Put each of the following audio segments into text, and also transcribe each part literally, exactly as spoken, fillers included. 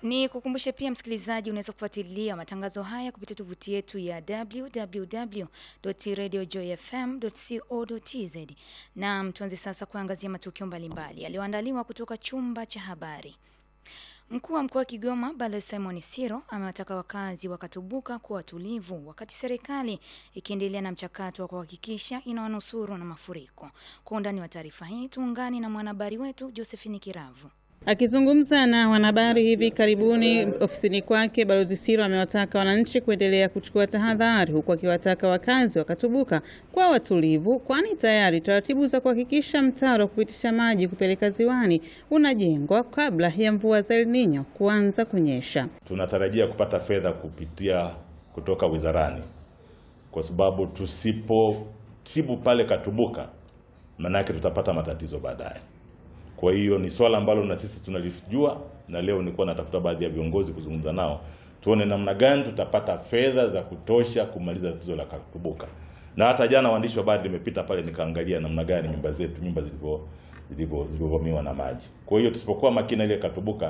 Ni kukumbushe pia msikilizaji, unaweza kufuatilia matangazo haya kupitia tovuti yetu ya w w w dot radio joy f m dot co dot t z. Na tuanze sasa kuangazia matukio mbalimbali yaliyoandaliwa kutoka chumba cha habari. Mkuu wa mkoa wa Kigoma Balozi Simon Siro amewataka wakazi wa Katubuka kuwa watulivu wakati serikali ikiendelea na mchakato wa kuhakikisha inawanusuru na mafuriko. Kwa undani wa taarifa hii tuungane na mwanahabari wetu Josephine Kiravu. Akizungumza na wanahabari hivi karibuni ofisini kwake, Balozi Siro amewataka wananchi kuendelea kuchukua tahadhari, huku akiwataka wakazi wa Katubuka kwa watulivu, kwani tayari taratibu za kuhakikisha mtaro wa kupitisha maji kupeleka ziwani unajengwa kabla ya mvua za El Nino kuanza kunyesha. Tunatarajia kupata fedha kupitia kutoka wizarani, kwa sababu tusipo tibu pale Katubuka maana yake tutapata matatizo baadaye. Kwa hiyo ni swala ambalo na sisi tunalijua, na leo nilikuwa natafuta baadhi ya viongozi kuzungumza nao tuone namna gani tutapata fedha za kutosha kumaliza tatizo la Katubuka. Na hata jana waandishi wa habari nimepita pale nikaangalia namna gani nyumba zetu nyumba zilivyo zilivyo zilivyomiwa na maji. Kwa hiyo tusipokuwa makini ile Katubuka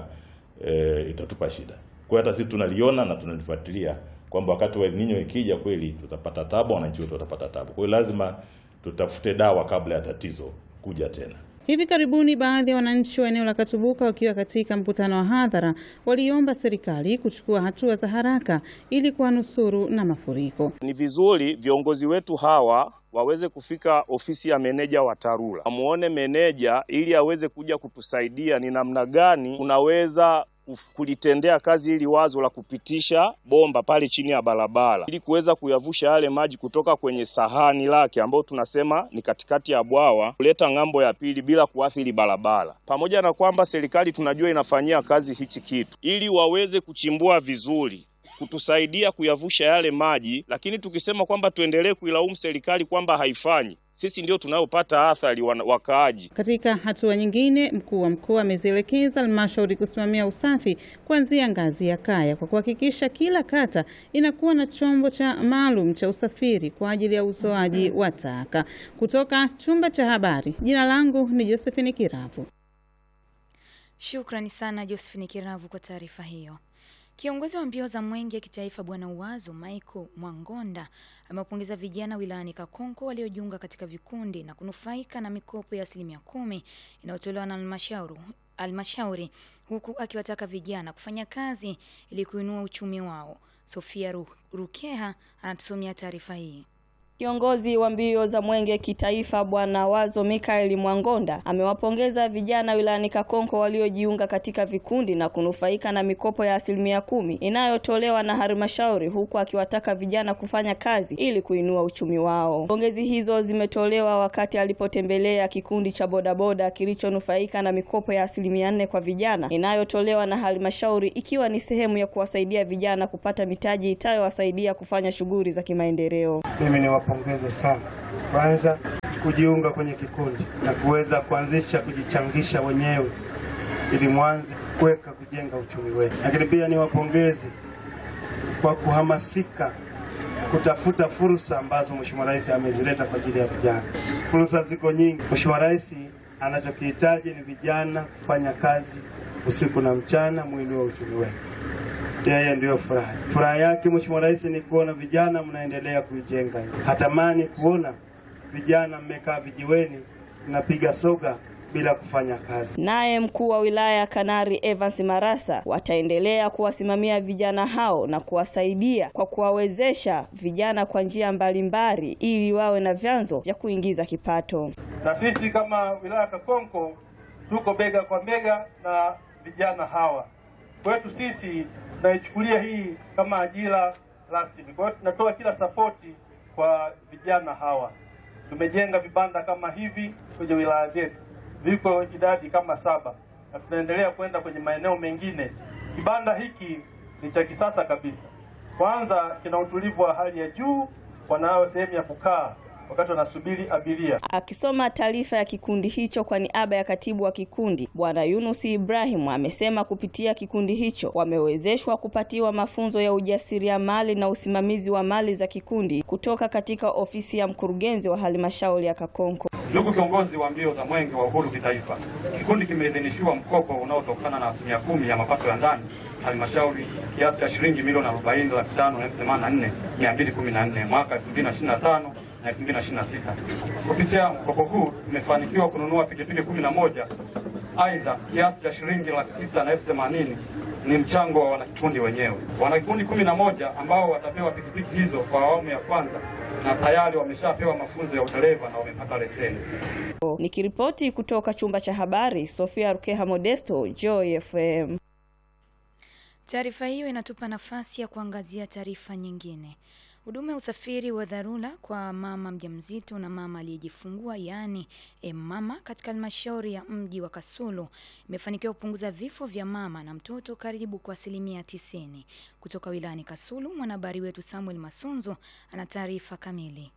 e, itatupa shida. Kwa hiyo hata sisi tunaliona na tunalifuatilia kwamba wakati wa El Nino ikija kweli tutapata tabu, wananchi wetu watapata tabu. Kwa hiyo lazima tutafute dawa kabla ya tatizo kuja tena. Hivi karibuni baadhi ya wananchi wa eneo la Katubuka wakiwa katika mkutano wa hadhara waliomba serikali kuchukua hatua za haraka ili kuwanusuru na mafuriko. Ni vizuri viongozi wetu hawa waweze kufika ofisi ya meneja wa TARURA. Amuone meneja ili aweze kuja kutusaidia ni namna gani unaweza kulitendea kazi ili wazo la kupitisha bomba pale chini ya barabara ili kuweza kuyavusha yale maji kutoka kwenye sahani lake ambao tunasema ni katikati ya bwawa kuleta ngambo ya pili bila kuathiri barabara. Pamoja na kwamba serikali tunajua inafanyia kazi hichi kitu ili waweze kuchimbua vizuri kutusaidia kuyavusha yale maji, lakini tukisema kwamba tuendelee kuilaumu serikali kwamba haifanyi, sisi ndio tunayopata athari wakaaji. Katika hatua nyingine, mkuu wa mkoa amezielekeza halmashauri kusimamia usafi kuanzia ngazi ya kaya kwa kuhakikisha kila kata inakuwa na chombo cha maalum cha usafiri kwa ajili ya uzoaji wa taka. Kutoka chumba cha habari, jina langu ni Josephine Kiravu. Shukrani sana Josephine Kiravu kwa taarifa hiyo. Kiongozi wa mbio za mwenge kitaifa Bwana Uwazo Michael Mwangonda amewapongeza vijana wilayani Kakonko waliojiunga katika vikundi na kunufaika na mikopo ya asilimia kumi inayotolewa na halmashauri halmashauri huku akiwataka vijana kufanya kazi ili kuinua uchumi wao. Sofia Rukeha anatusomea taarifa hii. Kiongozi wa mbio za mwenge kitaifa Bwana Uwazo Michael Mwangonda amewapongeza vijana wilayani Kakonko waliojiunga katika vikundi na kunufaika na mikopo ya asilimia kumi inayotolewa na halmashauri, huku akiwataka vijana kufanya kazi ili kuinua uchumi wao. Pongezi hizo zimetolewa wakati alipotembelea kikundi cha bodaboda kilichonufaika na mikopo ya asilimia nne kwa vijana inayotolewa na halmashauri, ikiwa ni sehemu ya kuwasaidia vijana kupata mitaji itayowasaidia kufanya shughuli za kimaendeleo. Mimi ni wapongeze sana kwanza kujiunga kwenye kikundi na kuweza kuanzisha kujichangisha wenyewe ili mwanze kuweka kujenga uchumi wetu. Lakini pia ni wapongeze kwa kuhamasika kutafuta fursa ambazo Mheshimiwa Rais amezileta kwa ajili ya vijana. Fursa ziko nyingi. Mheshimiwa Rais anachokihitaji ni vijana kufanya kazi usiku na mchana muinue uchumi wetu. Yeye ndio furaha. Furaha yake Mheshimiwa Rais ni kuona vijana mnaendelea kuijenga. Hatamani kuona vijana mmekaa vijiweni mnapiga soga bila kufanya kazi. Naye mkuu wa wilaya Kanari Evans Marasa wataendelea kuwasimamia vijana hao na kuwasaidia kwa kuwawezesha vijana kwa njia mbalimbali ili wawe na vyanzo vya kuingiza kipato. Na sisi kama wilaya Kakonko tuko bega kwa bega na vijana hawa. Kwetu sisi tunaichukulia hii kama ajira rasmi. Kwa hiyo tunatoa kila sapoti kwa vijana hawa. Tumejenga vibanda kama hivi kwenye wilaya zetu. Viko idadi kama saba. Na tunaendelea kwenda kwenye maeneo mengine. Kibanda hiki ni cha kisasa kabisa. Kwanza kina utulivu wa hali ya juu, wanao sehemu ya kukaa wakati wanasubiri abiria. Akisoma taarifa ya kikundi hicho kwa niaba ya katibu wa kikundi Bwana Yunus Ibrahim amesema kupitia kikundi hicho wamewezeshwa kupatiwa mafunzo ya ujasiriamali na usimamizi wa mali za kikundi kutoka katika ofisi ya mkurugenzi wa halmashauri ya Kakonko. Ndugu kiongozi wa mbio za Mwenge wa Uhuru kitaifa, kikundi kimeidhinishiwa mkopo unaotokana na asilimia kumi ya mapato ya ndani halmashauri kiasi cha shilingi milioni arobaini laki tano na elfu themanini na nne mia mbili kumi na nne mwaka elfu mbili na ishirini na tano na elfu mbili na ishirini na sita. Kupitia mkopo huu tumefanikiwa kununua pikipiki kumi na moja. Aidha, kiasi cha shilingi laki tisa na elfu themanini ni mchango wa wanakikundi wenyewe. Wanakikundi kumi na moja ambao watapewa pikipiki hizo kwa awamu ya kwanza na tayari wameshapewa mafunzo ya udereva na wamepata leseni. Nikiripoti kutoka chumba cha habari, Sofia Rukeha Modesto, Joy F M. Taarifa hiyo inatupa nafasi ya kuangazia taarifa nyingine. Huduma ya usafiri wa dharura kwa mama mjamzito na mama aliyejifungua yaani mama katika halmashauri ya mji wa Kasulu imefanikiwa kupunguza vifo vya mama na mtoto karibu kwa asilimia tisini. Kutoka wilayani Kasulu, mwanahabari wetu Samuel Masunzo ana taarifa kamili.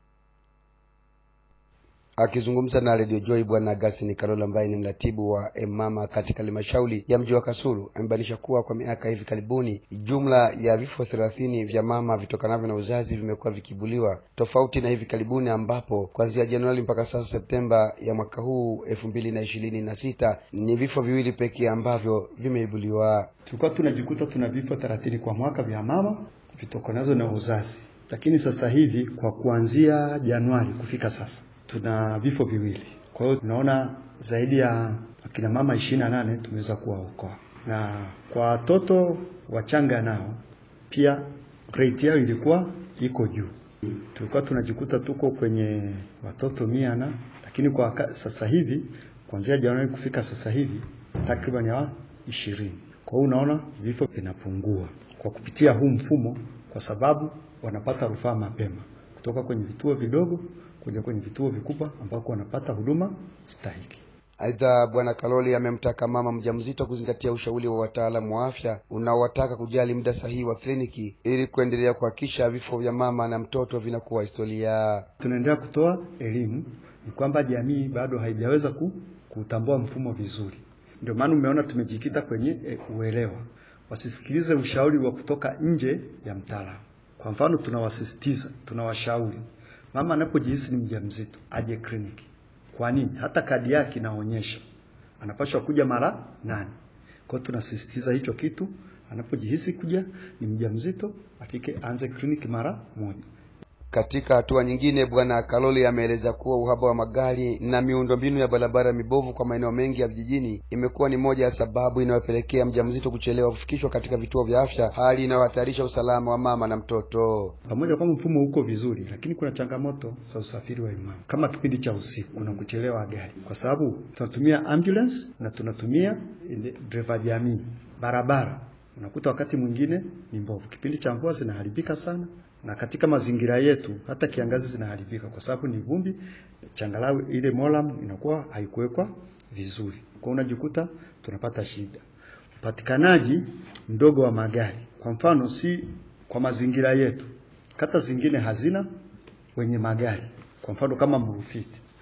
Akizungumza na Radio Joy, Bwana Augustine Karola ambaye ni mratibu wa mama katika halmashauri ya mji wa Kasulu amebainisha kuwa kwa miaka hivi karibuni jumla ya vifo thelathini vya mama vitokanavyo na uzazi vimekuwa vikibuliwa, tofauti na hivi karibuni ambapo kuanzia Januari mpaka sasa Septemba ya mwaka huu elfu mbili na ishirini na sita ni vifo viwili pekee ambavyo vimeibuliwa. Tulikuwa tunajikuta tuna vifo thelathini kwa mwaka vya mama vitokanazo na uzazi, lakini sasa hivi kwa kuanzia Januari kufika sasa tuna vifo viwili. Kwa hiyo tunaona zaidi ya akina mama ishirini na nane tumeweza kuwaokoa. Na kwa watoto wachanga nao pia rate yao ilikuwa iko juu. Tulikuwa tunajikuta tuko kwenye watoto mia na lakini kwa sasa hivi kuanzia Januari kufika sasa hivi takriban ya ishirini. Kwa hiyo unaona vifo vinapungua kwa kupitia huu mfumo, kwa sababu wanapata rufaa mapema kutoka kwenye vituo vidogo kuja kwenye vituo vikubwa ambako wanapata huduma stahiki. Aidha, Bwana Kaloli amemtaka mama mjamzito kuzingatia ushauri wa wataalamu wa afya unaowataka kujali muda sahihi wa kliniki ili kuendelea kuhakikisha vifo vya mama na mtoto vinakuwa historia. Tunaendelea kutoa elimu, ni kwamba jamii bado haijaweza ku, kutambua mfumo vizuri. Ndio maana umeona tumejikita kwenye e, uelewa. Wasisikilize ushauri wa kutoka nje ya mtaalamu. Kwa mfano tunawasisitiza, tunawashauri mama anapojihisi ni mjamzito aje kliniki. Kwa nini? Hata kadi yake inaonyesha anapaswa kuja mara nane. Kwa hiyo tunasisitiza hicho kitu, anapojihisi kuja ni mjamzito afike anze kliniki mara moja. Katika hatua nyingine, Bwana Kaloli ameeleza kuwa uhaba wa magari na miundombinu ya barabara mibovu kwa maeneo mengi ya vijijini imekuwa ni moja ya sababu inayopelekea mjamzito kuchelewa kufikishwa katika vituo vya afya, hali inayohatarisha usalama wa mama na mtoto. Pamoja kwa mfumo uko vizuri, lakini kuna changamoto za usafiri wa mama. Kama kipindi cha usiku kuna kuchelewa gari kwa sababu tunatumia ambulance na tunatumia driver jamii. Barabara unakuta wakati mwingine ni mbovu. Kipindi cha mvua zinaharibika sana. Na katika mazingira yetu hata kiangazi zinaharibika kwa sababu ni vumbi, changarawe ile molam inakuwa haikuwekwa vizuri. Kwa unajikuta tunapata shida. Upatikanaji mdogo wa magari. Kwa mfano si kwa mazingira yetu. Kata zingine hazina wenye magari. Kwa mfano kama Mrufiti.